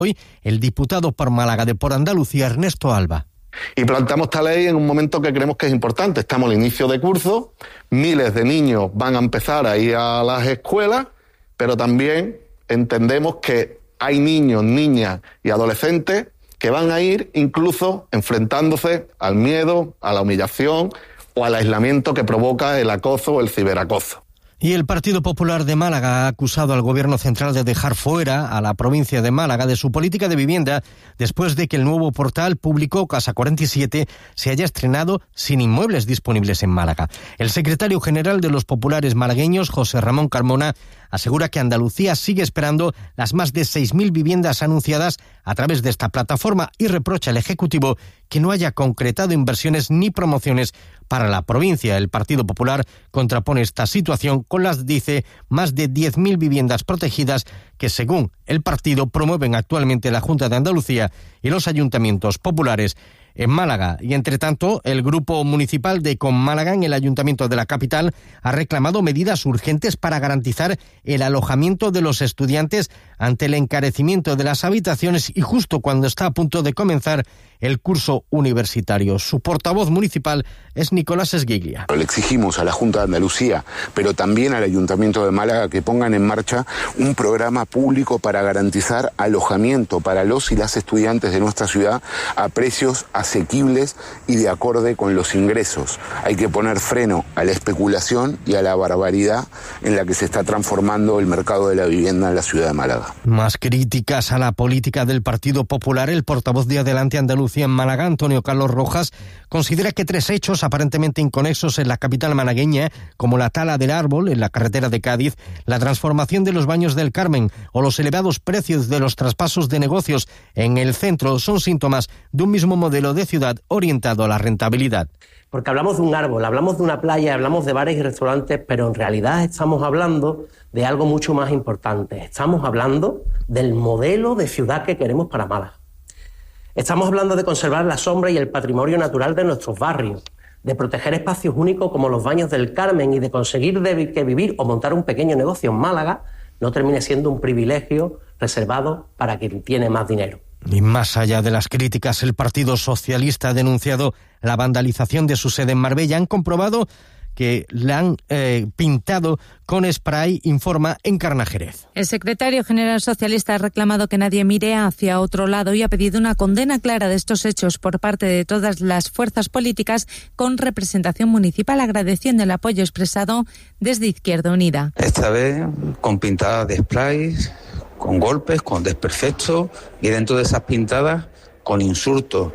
Hoy el diputado por Málaga de Por Andalucía, Ernesto Alba. Y planteamos esta ley en un momento que creemos que es importante. Estamos al inicio de curso, miles de niños van a empezar a ir a las escuelas, pero también entendemos que hay niños, niñas y adolescentes que van a ir incluso enfrentándose al miedo, a la humillación o al aislamiento que provoca el acoso o el ciberacoso. Y el Partido Popular de Málaga ha acusado al Gobierno central de dejar fuera a la provincia de Málaga de su política de vivienda después de que el nuevo portal público Casa 47 se haya estrenado sin inmuebles disponibles en Málaga. El secretario general de los populares malagueños, José Ramón Carmona, asegura que Andalucía sigue esperando las más de 6.000 viviendas anunciadas a través de esta plataforma y reprocha al Ejecutivo que no haya concretado inversiones ni promociones para la provincia. El Partido Popular contrapone esta situación con las, dice, más de 10.000 viviendas protegidas que, según el partido, promueven actualmente la Junta de Andalucía y los ayuntamientos populares en Málaga. Y, entre tanto, el Grupo Municipal de Con Málaga en el Ayuntamiento de la capital ha reclamado medidas urgentes para garantizar el alojamiento de los estudiantes ante el encarecimiento de las habitaciones y justo cuando está a punto de comenzar el curso universitario. Su portavoz municipal es Nicolás Esguiglia. Le exigimos a la Junta de Andalucía, pero también al Ayuntamiento de Málaga, que pongan en marcha un programa público para garantizar alojamiento para los y las estudiantes de nuestra ciudad a precios asequibles y de acorde con los ingresos. Hay que poner freno a la especulación y a la barbaridad en la que se está transformando el mercado de la vivienda en la ciudad de Málaga. Más críticas a la política del Partido Popular. El portavoz de Adelante Andalucía en Málaga, Antonio Carlos Rojas, considera que 3 hechos aparentemente inconexos en la capital malagueña, como la tala del árbol en la carretera de Cádiz, la transformación de los Baños del Carmen o los elevados precios de los traspasos de negocios en el centro, son síntomas de un mismo modelo de ciudad orientado a la rentabilidad. Porque hablamos de un árbol, hablamos de una playa, hablamos de bares y restaurantes, pero en realidad estamos hablando de algo mucho más importante. Estamos hablando del modelo de ciudad que queremos para Málaga. Estamos hablando de conservar la sombra y el patrimonio natural de nuestros barrios, de proteger espacios únicos como los Baños del Carmen y de conseguir que vivir o montar un pequeño negocio en Málaga no termine siendo un privilegio reservado para quien tiene más dinero. Y más allá de las críticas, el Partido Socialista ha denunciado la vandalización de su sede en Marbella. Han comprobado que la han pintado con spray, informa Encarna Jerez. El secretario general socialista ha reclamado que nadie mire hacia otro lado y ha pedido una condena clara de estos hechos por parte de todas las fuerzas políticas con representación municipal, agradeciendo el apoyo expresado desde Izquierda Unida. Esta vez con pintadas de spray, con golpes, con desperfectos y dentro de esas pintadas con insultos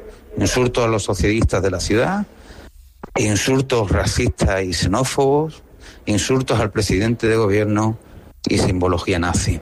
a los socialistas de la ciudad, insultos racistas y xenófobos, insultos al presidente de gobierno y simbología nazi.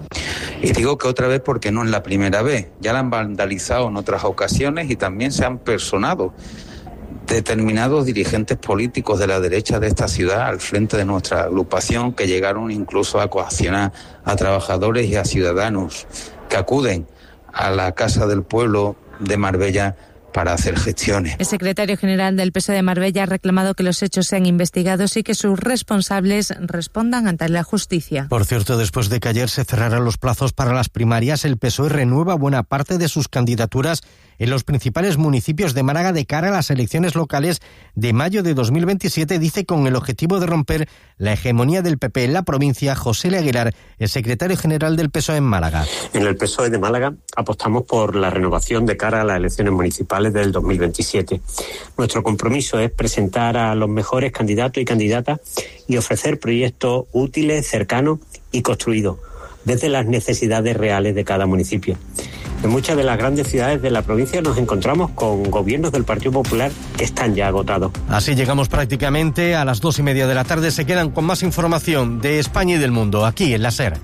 Y digo que otra vez porque no es la primera vez, ya la han vandalizado en otras ocasiones y también se han personado determinados dirigentes políticos de la derecha de esta ciudad al frente de nuestra agrupación que llegaron incluso a coaccionar a trabajadores y a ciudadanos que acuden a la Casa del Pueblo de Marbella para hacer gestiones. El secretario general del PSOE de Marbella ha reclamado que los hechos sean investigados y que sus responsables respondan ante la justicia. Por cierto, después de que ayer se cerraran los plazos para las primarias, el PSOE renueva buena parte de sus candidaturas en los principales municipios de Málaga de cara a las elecciones locales de mayo de 2027, dice con el objetivo de romper la hegemonía del PP en la provincia. José L. Aguilar, el secretario general del PSOE en Málaga. En el PSOE de Málaga apostamos por la renovación de cara a las elecciones municipales del 2027. Nuestro compromiso es presentar a los mejores candidatos y candidatas y ofrecer proyectos útiles, cercanos y construidos desde las necesidades reales de cada municipio. En muchas de las grandes ciudades de la provincia nos encontramos con gobiernos del Partido Popular que están ya agotados. Así llegamos prácticamente a las 2:30 de la tarde. Se quedan con más información de España y del mundo, aquí en la SER.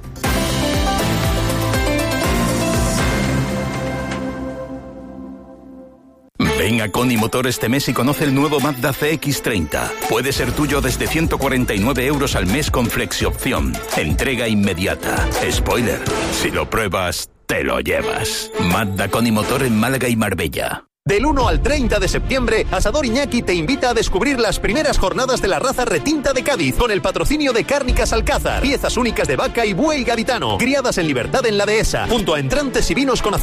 Ven a Coni Motor este mes y conoce el nuevo Mazda CX-30. Puede ser tuyo desde 149 € al mes con flexiopción. Entrega inmediata. Spoiler, si lo pruebas, te lo llevas. Mazda Coni Motor en Málaga y Marbella. Del 1 al 30 de septiembre, Asador Iñaki te invita a descubrir las primeras jornadas de la raza retinta de Cádiz, con el patrocinio de Cárnicas Alcázar, piezas únicas de vaca y buey gaditano, criadas en libertad en la dehesa, junto a entrantes y vinos con